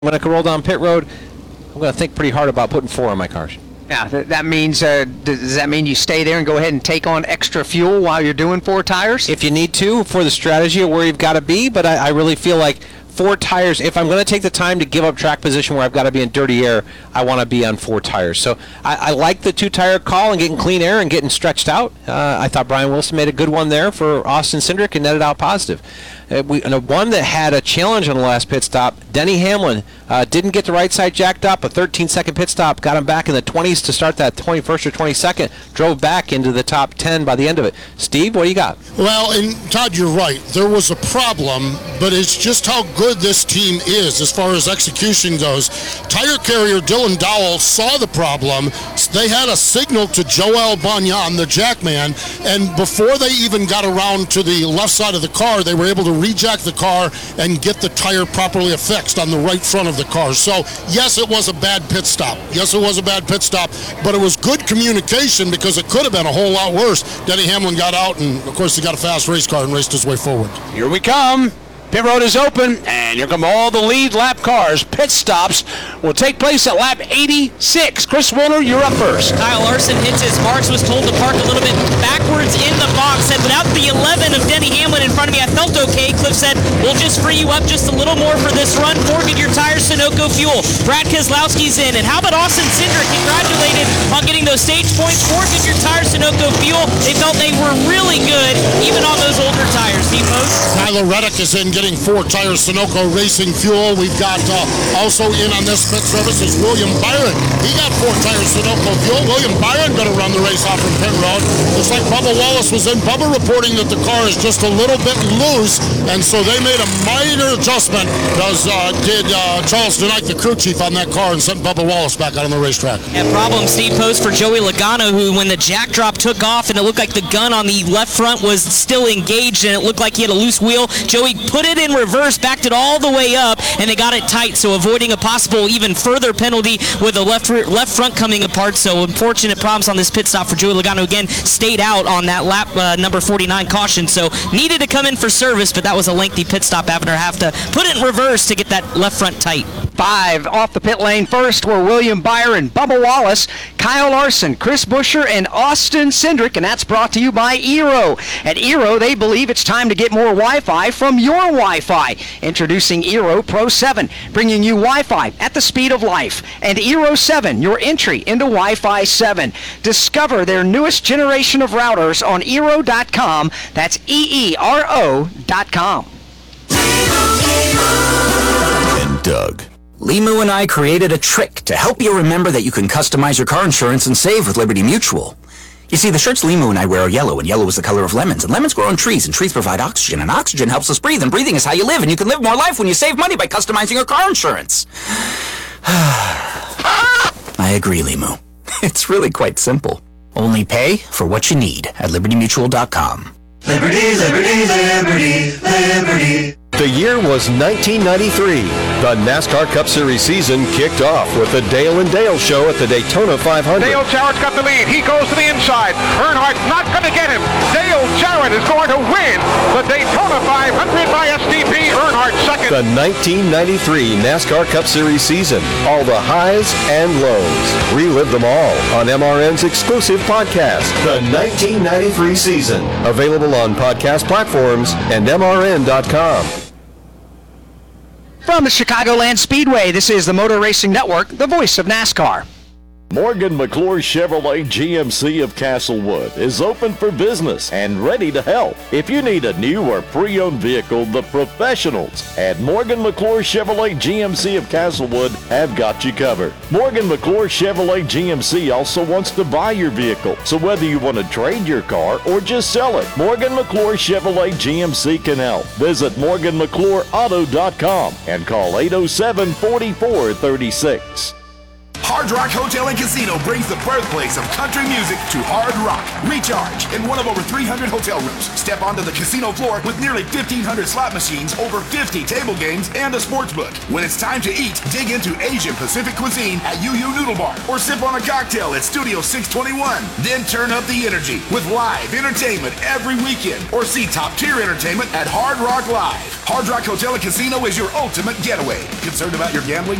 When I can roll down pit road, I'm going to think pretty hard about putting 4 on my cars. Yeah, that means, does that mean you stay there and go ahead and take on extra fuel while you're doing 4 tires? If you need to, for the strategy of where you've got to be, but I really feel like 4 tires, if I'm going to take the time to give up track position where I've got to be in dirty air, I want to be on 4 tires. So I like the 2-tire call and getting clean air and getting stretched out. I thought Brian Wilson made a good one there for Austin Cindric and netted out positive. One that had a challenge on the last pit stop, Denny Hamlin didn't get the right side jacked up. A 13-second pit stop got him back in the 20s to start that 21st or 22nd. Drove back into the top 10 by the end of it. Steve, what do you got? Well, and Todd, you're right. There was a problem, but it's just how good this team is as far as execution goes. Tire carrier Dylan Dowell saw the problem. They had a signal to Joel Bagnan, the jackman, and before they even got around to the left side of the car, they were able to rejack the car and get the tire properly affixed on the right front of the car. So, yes, it was a bad pit stop. But it was good communication because it could have been a whole lot worse. Denny Hamlin got out, and, of course, he got a fast race car and raced his way forward. Here we come. Pit road is open, and here come all the lead lap cars. Pit stops will take place at lap 86. Chris Warner, you're up first. Kyle Larson hits his marks, was told to park a little bit backwards in the box. Said without the 11 of Denny Hamlin in front of me, I felt okay. Cliff said, we'll just free you up just a little more for this run. 4 Goodyear tires, Sunoco fuel. Brad Keselowski's in. And how about Austin Cindric? Congratulated on getting those stage points. 4 Goodyear tires, Sunoco fuel. They felt they were really good, even on those older tires. Steve Post? Tyler Reddick is in getting 4 tires Sunoco Racing fuel. We've got also in on this pit service is William Byron. He got 4 tires Sunoco fuel. William Byron going to run the race off from pit road. Looks like Bubba Wallace was in. Bubba reporting that the car is just a little bit loose, and so they made a minor adjustment. Did Charles Denick, the crew chief on that car, and sent Bubba Wallace back out on the racetrack. Yeah, problem, Steve Post, for Joey Logano, who when the jack drop took off and it looked like the gun on the left front was still engaged and it looked like he had a loose wheel, Joey put it in reverse, backed it all the way up, and they got it tight, so avoiding a possible even further penalty with the left front coming apart. So unfortunate problems on this pit stop for Joey Logano. Again, stayed out on that lap number 49 caution, so needed to come in for service, but that was a lengthy pit stop, having to have to put it in reverse to get that left front tight. 5 off the pit lane first were William Byron, Bubba Wallace, Kyle Larson, Chris Buescher, and Austin Cindric, and that's brought to you by Eero. At Eero, they believe it's time to get more Wi-Fi from your Wi-Fi. Introducing Eero Pro 7, bringing you Wi-Fi at the speed of life. And Eero 7, your entry into Wi-Fi 7. Discover their newest generation of routers on Eero.com. That's EERO.com. And Doug. Limu and I created a trick to help you remember that you can customize your car insurance and save with Liberty Mutual. You see, the shirts Limu and I wear are yellow, and yellow is the color of lemons, and lemons grow on trees, and trees provide oxygen, and oxygen helps us breathe, and breathing is how you live, and you can live more life when you save money by customizing your car insurance. I agree, Limu. It's really quite simple. Only pay for what you need at libertymutual.com. Liberty, liberty, liberty, liberty. The year was 1993. The NASCAR Cup Series season kicked off with the Dale and Dale Show at the Daytona 500. Dale Jarrett's got the lead. He goes to the inside. Earnhardt's not going to get him. Dale Jarrett is going to win the Daytona 500 by STP. Earnhardt second. The 1993 NASCAR Cup Series season. All the highs and lows. Relive them all on MRN's exclusive podcast, The 1993 Season. Available on podcast platforms and MRN.com. From the Chicagoland Speedway, this is the Motor Racing Network, the voice of NASCAR. Morgan McClure Chevrolet GMC of Castlewood is open for business and ready to help. If you need a new or pre-owned vehicle, the professionals at Morgan McClure Chevrolet GMC of Castlewood have got you covered. Morgan McClure Chevrolet GMC also wants to buy your vehicle. So whether you want to trade your car or just sell it, Morgan McClure Chevrolet GMC can help. Visit MorganMcClureAuto.com and call 807-4436. Hard Rock Hotel and Casino brings the birthplace of country music to Hard Rock. Recharge in one of over 300 hotel rooms. Step onto the casino floor with nearly 1,500 slot machines, over 50 table games, and a sports book. When it's time to eat, dig into Asian Pacific cuisine at Yu Noodle Bar, or sip on a cocktail at Studio 621. Then turn up the energy with live entertainment every weekend, or see top-tier entertainment at Hard Rock Live. Hard Rock Hotel and Casino is your ultimate getaway. Concerned about your gambling?